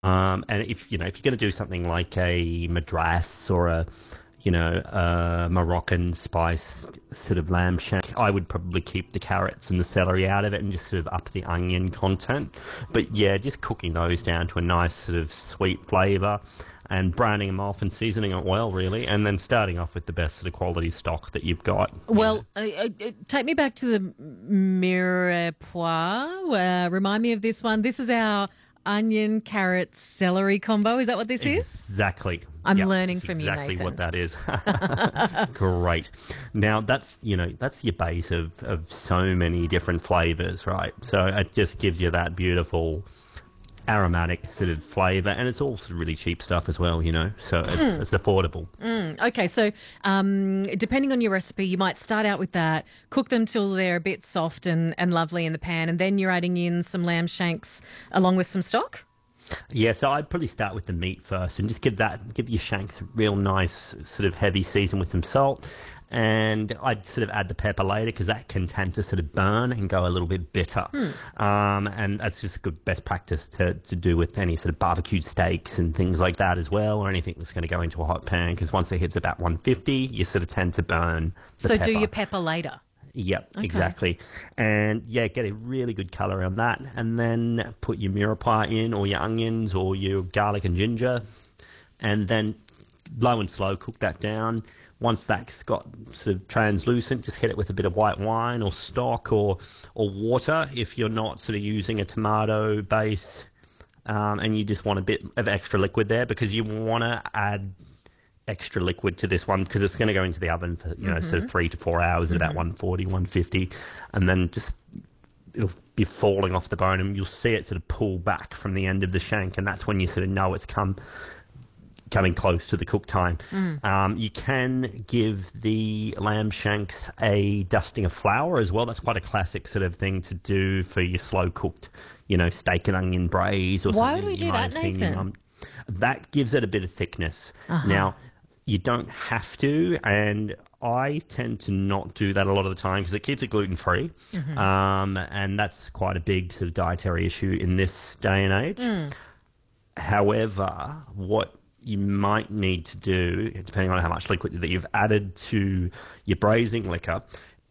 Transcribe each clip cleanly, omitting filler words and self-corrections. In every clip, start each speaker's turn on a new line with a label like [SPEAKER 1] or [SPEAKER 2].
[SPEAKER 1] And if if you're going to do something like a madras or a Moroccan spice sort of lamb shank, I would probably keep the carrots and the celery out of it and just sort of up the onion content. But yeah, just cooking those down to a nice sort of sweet flavour and browning them off and seasoning it well, really, and then starting off with the best sort of quality stock that you've got.
[SPEAKER 2] Well, take me back to the mirepoix. Remind me of this one. This is our onion, carrot, celery combo. Is that what this is?
[SPEAKER 1] Exactly.
[SPEAKER 2] I'm
[SPEAKER 1] Yep,
[SPEAKER 2] learning
[SPEAKER 1] that's
[SPEAKER 2] from you,
[SPEAKER 1] exactly
[SPEAKER 2] Nathan.
[SPEAKER 1] what that is. Great. Now that's that's your base of so many different flavors, right? So it just gives you that beautiful aromatic sort of flavor, and it's all sort of really cheap stuff as well, so it's affordable.
[SPEAKER 2] Okay, so depending on your recipe, you might start out with that, cook them till they're a bit soft and lovely in the pan, and then you're adding in some lamb shanks along with some stock?
[SPEAKER 1] Yeah, so I'd probably start with the meat first and just give your shanks a real nice sort of heavy season with some salt. And I'd sort of add the pepper later because that can tend to sort of burn and go a little bit bitter. And that's just good best practice to do with any sort of barbecued steaks and things like that as well, or anything that's going to go into a hot pan, because once it hits about 150, you sort of tend to burn the
[SPEAKER 2] So
[SPEAKER 1] pepper.
[SPEAKER 2] do your pepper later?
[SPEAKER 1] Yep, exactly. And yeah, get a really good colour on that, and then put your mirepoix in, or your onions, or your garlic and ginger, and then low and slow cook that down. Once that's got sort of translucent, just hit it with a bit of white wine or stock or water if you're not sort of using a tomato base, and you just want a bit of extra liquid there, because you want to add extra liquid to this one because it's going to go into the oven for sort of 3 to 4 hours at about 140, 150, and then just it'll be falling off the bone, and you'll see it sort of pull back from the end of the shank, and that's when you sort of know it's coming close to the cook time. You can give the lamb shanks a dusting of flour as well. That's quite a classic sort of thing to do for your slow cooked, steak and onion braise or
[SPEAKER 2] Why
[SPEAKER 1] something.
[SPEAKER 2] would we
[SPEAKER 1] you
[SPEAKER 2] do
[SPEAKER 1] might
[SPEAKER 2] that,
[SPEAKER 1] have seen your
[SPEAKER 2] Nathan?
[SPEAKER 1] mum. That gives it a bit of thickness. Now, you don't have to, and I tend to not do that a lot of the time because it keeps it gluten-free, and that's quite a big sort of dietary issue in this day and age. However, what you might need to do, depending on how much liquid that you've added to your braising liquor,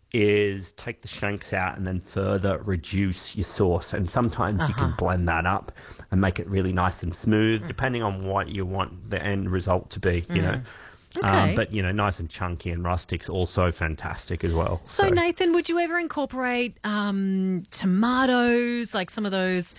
[SPEAKER 1] is take the shanks out and then further reduce your sauce. And sometimes you can blend that up and make it really nice and smooth, depending on what you want the end result to be,
[SPEAKER 2] Okay.
[SPEAKER 1] But, nice and chunky and rustic's also fantastic as well.
[SPEAKER 2] So, Nathan, would you ever incorporate tomatoes, like some of those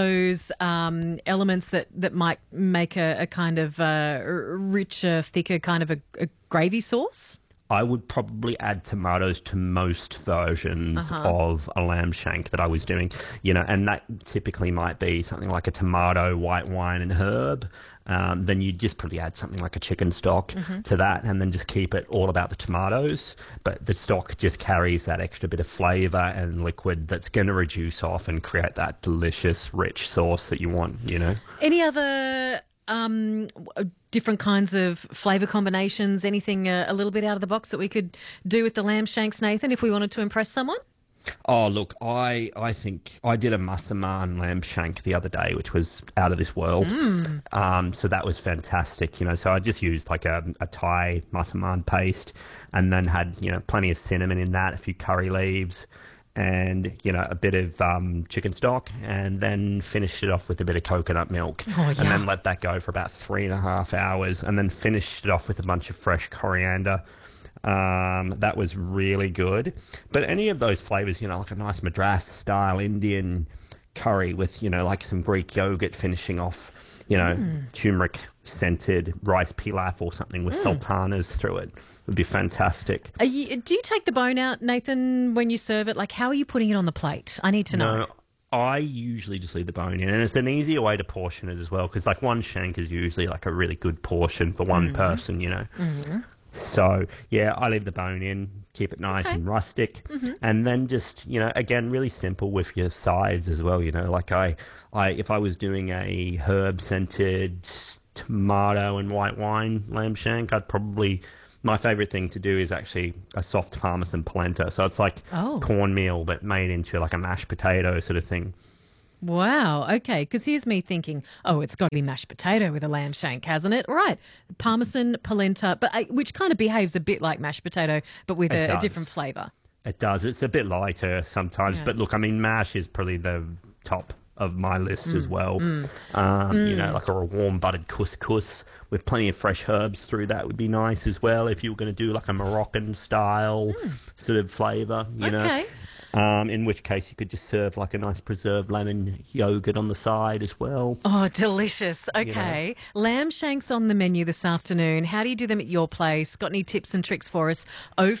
[SPEAKER 2] elements that might make a kind of richer, thicker kind of a gravy sauce?
[SPEAKER 1] I would probably add tomatoes to most versions of a lamb shank that I was doing, and that typically might be something like a tomato, white wine, and herb. Then you just probably add something like a chicken stock to that, and then just keep it all about the tomatoes. But the stock just carries that extra bit of flavour and liquid that's going to reduce off and create that delicious, rich sauce that you want,
[SPEAKER 2] Any other different kinds of flavour combinations, anything a little bit out of the box that we could do with the lamb shanks, Nathan, if we wanted to impress someone?
[SPEAKER 1] Oh, look, I think I did a massaman lamb shank the other day, which was out of this world. So that was fantastic, So I just used like a Thai massaman paste, and then had, plenty of cinnamon in that, a few curry leaves, and, a bit of chicken stock, and then finished it off with a bit of coconut milk. And then let that go for about 3.5 hours, and then finished it off with a bunch of fresh coriander. That was really good. But any of those flavors, like a nice Madras style Indian curry with, like some Greek yogurt finishing off, turmeric scented rice pilaf or something with sultanas through it would be fantastic.
[SPEAKER 2] Do you take the bone out, Nathan, when you serve it? Like, how are you putting it on the plate? I need to know.
[SPEAKER 1] No, I usually just leave the bone in, and it's an easier way to portion it as well, because like one shank is usually like a really good portion for one person, So, yeah, I leave the bone in, keep it nice and rustic, and then just, again, really simple with your sides as well, like if I was doing a herb-scented tomato and white wine lamb shank, my favourite thing to do is actually a soft parmesan polenta. So it's like cornmeal, but made into like a mashed potato sort of thing.
[SPEAKER 2] Wow. Okay. Because here's me thinking, oh, it's got to be mashed potato with a lamb shank, hasn't it? Right. Parmesan, polenta, but which kind of behaves a bit like mashed potato, but with
[SPEAKER 1] It
[SPEAKER 2] a
[SPEAKER 1] does.
[SPEAKER 2] different flavour.
[SPEAKER 1] It does. It's a bit lighter sometimes,
[SPEAKER 2] Yeah.
[SPEAKER 1] but look, I mean, mash is probably the top of my list as well. Like a warm buttered couscous with plenty of fresh herbs through that would be nice as well. If you were going to do like a Moroccan style sort of flavour, you know.
[SPEAKER 2] Okay.
[SPEAKER 1] In which case you could just serve like a nice preserved lemon yogurt on the side as well.
[SPEAKER 2] Oh, delicious. Okay. Lamb shanks on the menu this afternoon. How do you do them at your place? Got any tips and tricks for us?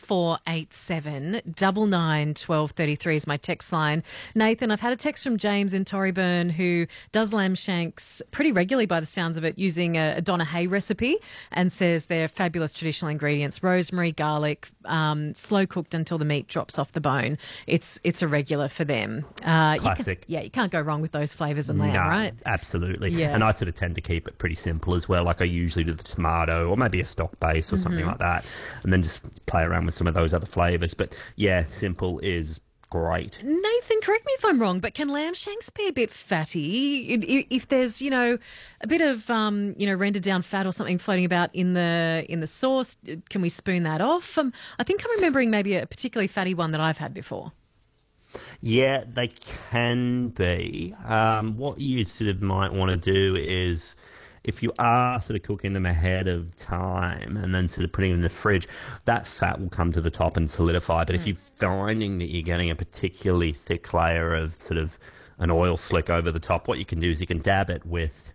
[SPEAKER 2] 0487 99 1233 is my text line. Nathan, I've had a text from James in Torryburn who does lamb shanks pretty regularly by the sounds of it using a Donna Hay recipe and says they're fabulous traditional ingredients. Rosemary, garlic, slow cooked until the meat drops off the bone. It's a regular for them.
[SPEAKER 1] Classic.
[SPEAKER 2] You can't go wrong with those flavours and lamb,
[SPEAKER 1] No,
[SPEAKER 2] right?
[SPEAKER 1] absolutely.
[SPEAKER 2] Yeah.
[SPEAKER 1] And I sort of tend to keep it pretty simple as well. Like I usually do the tomato or maybe a stock base or something like that, and then just play around with some of those other flavours. But yeah, simple is great.
[SPEAKER 2] Nathan, correct me if I'm wrong, but can lamb shanks be a bit fatty? If there's, a bit of, rendered down fat or something floating about in the sauce, can we spoon that off? I think I'm remembering maybe a particularly fatty one that I've had before.
[SPEAKER 1] Yeah, they can be. What you sort of might want to do is, if you are sort of cooking them ahead of time and then sort of putting them in the fridge, that fat will come to the top and solidify. But if you're finding that you're getting a particularly thick layer of sort of an oil slick over the top, what you can do is you can dab it with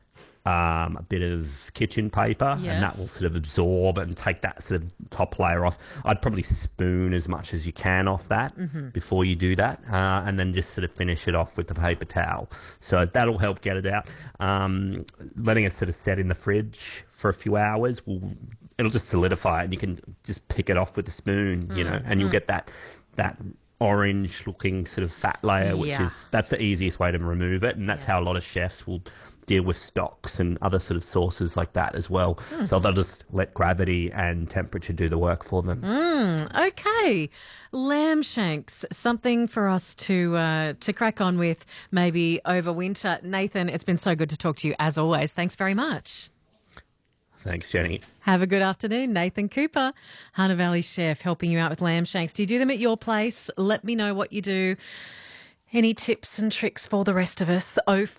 [SPEAKER 1] a bit of kitchen paper,
[SPEAKER 2] Yes.
[SPEAKER 1] and that will sort of absorb and take that sort of top layer off. I'd probably spoon as much as you can off that before you do that, and then just sort of finish it off with the paper towel. So that'll help get it out. Letting it sort of set in the fridge for a few hours it'll just solidify it, and you can just pick it off with a spoon, and you'll get that orange looking sort of fat layer, that's the easiest way to remove it, and that's how a lot of chefs will deal with stocks and other sort of sauces like that as well. So they'll just let gravity and temperature do the work for them.
[SPEAKER 2] Okay. Lamb shanks, something for us to crack on with maybe over winter. Nathan, it's been so good to talk to you as always. Thanks very much.
[SPEAKER 1] Thanks, Jenny.
[SPEAKER 2] Have a good afternoon. Nathan Cooper, Hunter Valley chef, helping you out with lamb shanks. Do you do them at your place? Let me know what you do. Any tips and tricks for the rest of us?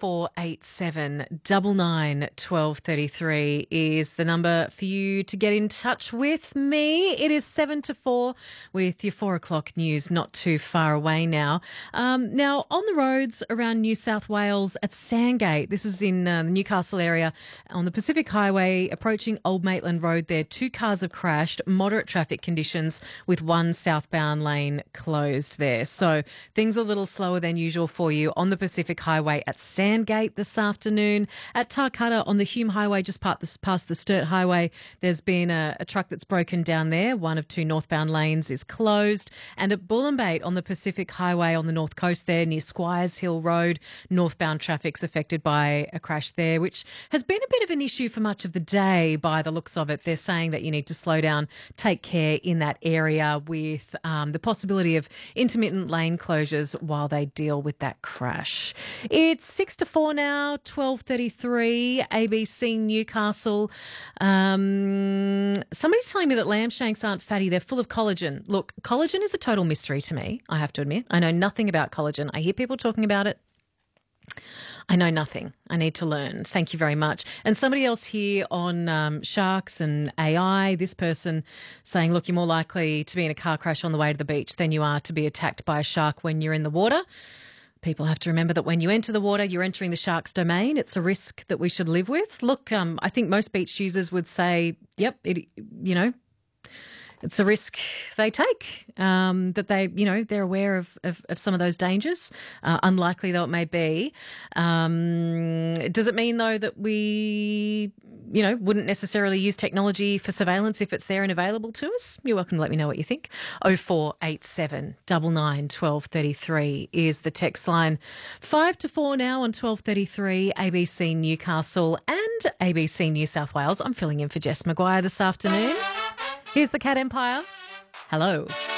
[SPEAKER 2] 0487 99 1233 is the number for you to get in touch with me. It is 7 to 4 with your 4 o'clock news not too far away now. Now, on the roads around New South Wales at Sandgate, this is in the Newcastle area on the Pacific Highway approaching Old Maitland Road there. 2 cars have crashed, moderate traffic conditions with 1 southbound lane closed there. So things a little slower than usual for you on the Pacific Highway at Sandgate this afternoon. At Tarcutta on the Hume Highway, just past the Sturt Highway, there's been a truck that's broken down there. 1 of 2 northbound lanes is closed. And at Bullumbate on the Pacific Highway on the north coast there near Squires Hill Road, northbound traffic's affected by a crash there, which has been a bit of an issue for much of the day by the looks of it. They're saying that you need to slow down, take care in that area with the possibility of intermittent lane closures while they deal with that crash. It's 6 to 4 now, 12:33, ABC Newcastle. Somebody's telling me that lamb shanks aren't fatty, they're full of collagen. Look, collagen is a total mystery to me, I have to admit. I know nothing about collagen. I hear people talking about it. I know nothing. I need to learn. Thank you very much. And somebody else here on sharks and AI, this person saying, look, you're more likely to be in a car crash on the way to the beach than you are to be attacked by a shark when you're in the water. People have to remember that when you enter the water, you're entering the shark's domain. It's a risk that we should live with. Look, I think most beach users would say, yep, it's a risk they take, that they're aware of some of those dangers, unlikely though it may be. Does it mean, though, that we, wouldn't necessarily use technology for surveillance if it's there and available to us? You're welcome to let me know what you think. 0487 99 1233 is the text line. 5 to 4 now on 1233 ABC Newcastle and ABC New South Wales. I'm filling in for Jess Maguire this afternoon. Here's the Cat Empire. Hello.